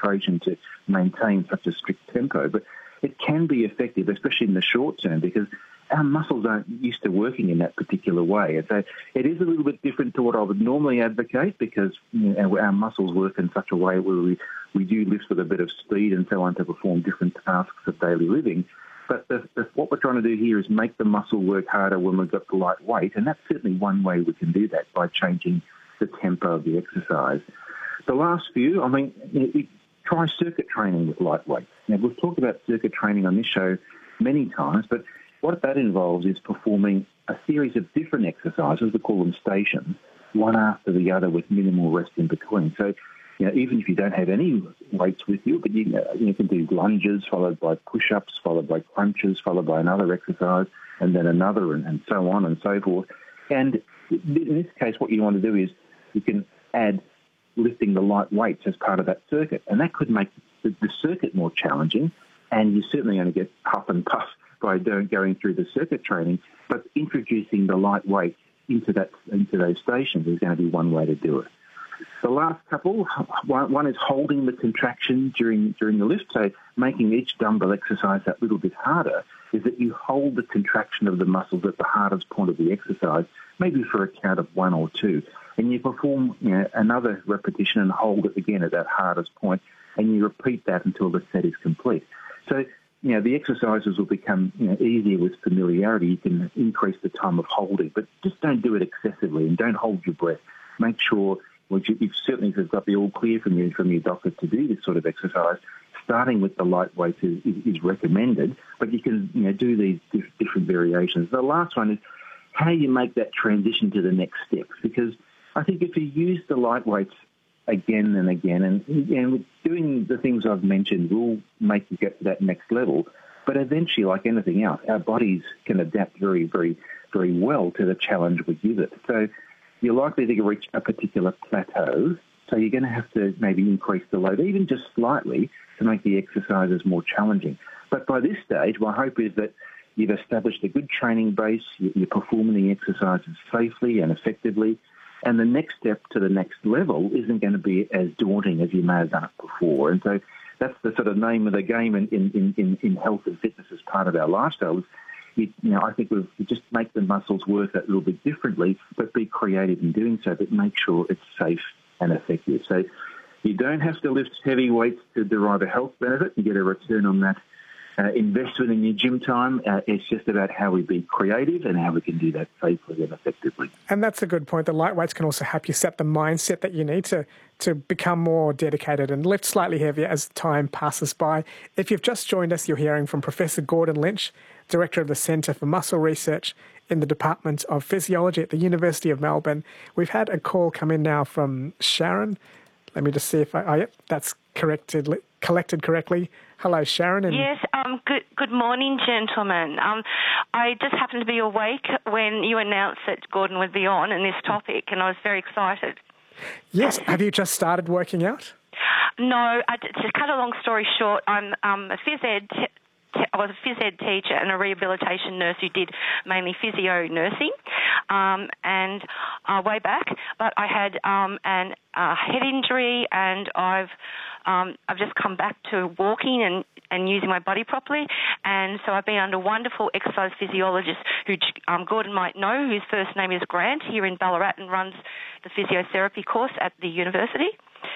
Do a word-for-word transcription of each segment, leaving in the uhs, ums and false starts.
concentration to maintain such a strict tempo, but it can be effective, especially in the short term, because our muscles aren't used to working in that particular way. And so it is a little bit different to what I would normally advocate, because you know, our, our muscles work in such a way where we, we do lift with a bit of speed and so on to perform different tasks of daily living. But the, the, what we're trying to do here is make the muscle work harder when we've got the light weight, and that's certainly one way we can do that, by changing the tempo of the exercise. The last few, I mean, you know, try circuit training with light weights. Now, we've talked about circuit training on this show many times, but what that involves is performing a series of different exercises, we call them stations, one after the other with minimal rest in between. So, you know, even if you don't have any weights with you, but you, you can do lunges followed by push-ups, followed by crunches, followed by another exercise, and then another, and, and so on and so forth. And in this case, what you want to do is you can add lifting the light weights as part of that circuit, and that could make the, the circuit more challenging, and you're certainly going to get puff and puff by going through the circuit training, but introducing the light weight into that into those stations is going to be one way to do it. The last couple, one, one is holding the contraction during during the lift, so making each dumbbell exercise that little bit harder, is that you hold the contraction of the muscles at the hardest point of the exercise, maybe for a count of one or two, and you perform you know, another repetition and hold it again at that hardest point, and you repeat that until the set is complete. So, you know, the exercises will become you know, easier with familiarity. You can increase the time of holding, but just don't do it excessively and don't hold your breath. Make sure, which you, you've certainly have got the all clear from you from your doctor to do this sort of exercise. Starting with the light weights is, is, is recommended, but you can you know do these diff- different variations. The last one is how you make that transition to the next steps, because I think if you use the light weights again and again, and, and doing the things I've mentioned will make you get to that next level. But eventually, like anything else, our bodies can adapt very, very, very well to the challenge we give it. So you're likely to reach a particular plateau, so you're going to have to maybe increase the load, even just slightly, to make the exercises more challenging. But by this stage, my hope is that you've established a good training base, you're performing the exercises safely and effectively, and the next step to the next level isn't going to be as daunting as you may have done it before. And so that's the sort of name of the game in, in, in, in health and fitness as part of our lifestyle. You, you know, I think we just make the muscles work a little bit differently, but be creative in doing so, but make sure it's safe and effective. So you don't have to lift heavy weights to derive a health benefit and get a return on that uh, investment in your gym time. Uh, it's just about how we be creative and how we can do that safely and effectively. And that's a good point. The light weights can also help you set the mindset that you need to, to become more dedicated and lift slightly heavier as time passes by. If you've just joined us, you're hearing from Professor Gordon Lynch, Director of the Centre for Muscle Research in the Department of Physiology at the University of Melbourne. We've had a call come in now from Sharon. Let me just see if I... Oh, yep, that's corrected, collected correctly. Hello, Sharon. And yes, um, good good morning, gentlemen. Um, I just happened to be awake when you announced that Gordon would be on in this topic, and I was very excited. Yes. Have you just started working out? No, I, to cut a long story short, I'm um, a phys ed t- I was a phys ed teacher and a rehabilitation nurse who did mainly physio nursing, um, and uh, way back. But I had um, an uh, head injury, and I've um, I've just come back to walking and, and using my body properly. And so I've been under a wonderful exercise physiologist who um, Gordon might know, whose first name is Grant, here in Ballarat, and runs the physiotherapy course at the university.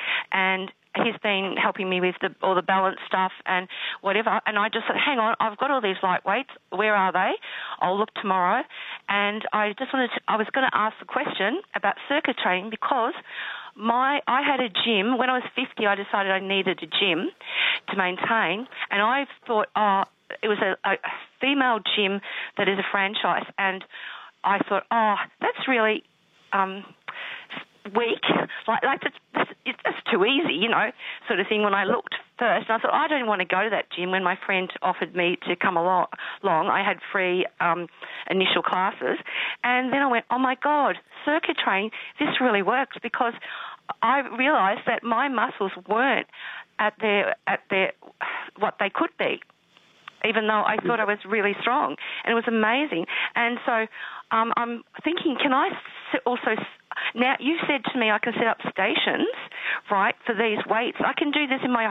And he's been helping me with the, all the balance stuff and whatever. And I just said, hang on, I've got all these light weights. Where are they? I'll look tomorrow. And I just wanted to, I was going to ask the question about circuit training, because my I had a gym. When I was fifty, I decided I needed a gym to maintain. And I thought, oh, it was a, a female gym that is a franchise. And I thought, oh, that's really... Um, weak, like, like that's, that's, that's too easy, you know, sort of thing. When I looked first, and I thought, I don't want to go to that gym. When my friend offered me to come along, along I had free um, initial classes, and then I went, oh my God, circuit training, this really works, because I realised that my muscles weren't at their at their what they could be, even though I thought I was really strong, and it was amazing. And so um, I'm thinking, can I also... Now, you said to me I can set up stations, right, for these weights. I can do this in my